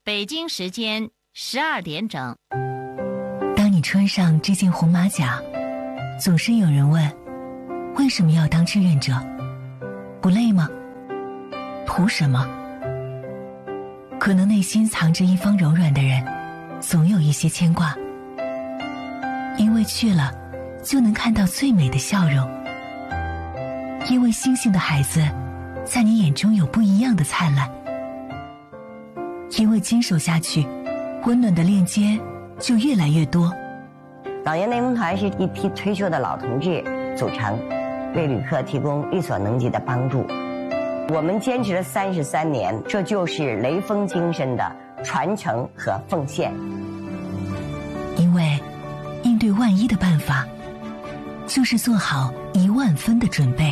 北京时间12点整。 当你穿上这件红马甲，总是有人问，为什么要当志愿者？不累吗？图什么？可能内心藏着一方柔软的人，总有一些牵挂。因为去了，就能看到最美的笑容。因为星星的孩子，在你眼中有不一样的灿烂。因为坚守下去，温暖的链接就越来越多。 老年内蒙团是一批退休的老同志组成，为旅客提供力所能及的帮助。我们坚持了33年，这就是雷锋精神的传承和奉献。 因为应对万一的办法，就是做好10000分的准备。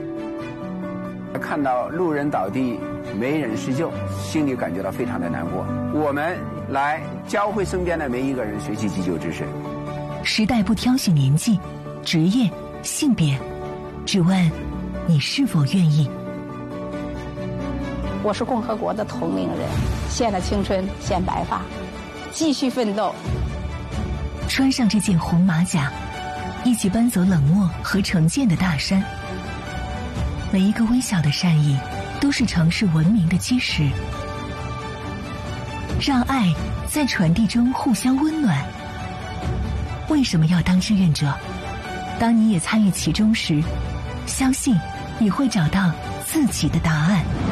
看到路人倒地没人施救，心里感觉到非常的难过。我们来教会身边的每一个人学习急救知识。 时代不挑选年纪、职业、性别，只问你是否愿意。 我是共和国的同龄人，献了青春，献白发，继续奋斗。 穿上这件红马甲，一起搬走冷漠和成见的大山。每一个微小的善意，都是城市文明的基石。让爱在传递中互相温暖。为什么要当志愿者？当你也参与其中时，相信你会找到自己的答案。